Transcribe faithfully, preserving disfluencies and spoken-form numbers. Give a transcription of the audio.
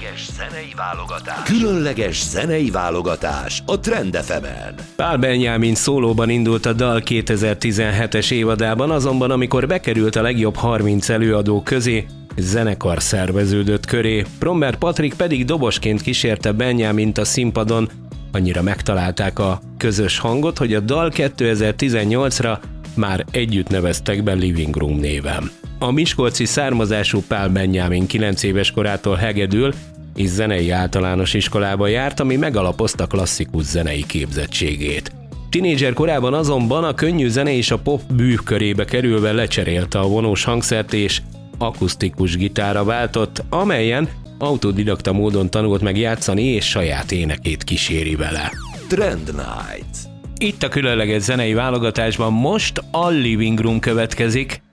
Különleges zenei válogatás. Különleges zenei válogatás a Trend ef emen. Pál Benjamin szólóban indult a dal kétezer-tizenhetes évadában, azonban amikor bekerült a legjobb harminc előadó közé, zenekar szerveződött köré. Bromberg Patrik pedig dobosként kísérte Benjamint a színpadon. Annyira megtalálták a közös hangot, hogy a dal kétezer-tizennyolcra már együtt neveztek be Living Room néven. A miskolci származású Pál Benjamin kilenc éves korától hegedül és zenei általános iskolába járt, ami megalapozta klasszikus zenei képzettségét. Tinédzser korában azonban a könnyű zene és a pop bűvkörébe kerülve lecserélte a vonós hangszert és akusztikus gitárra váltott, amelyen autodidakta módon tanult meg játszani és saját énekét kíséri vele. Trend Night. Itt a különleges zenei válogatásban most a Living Room következik.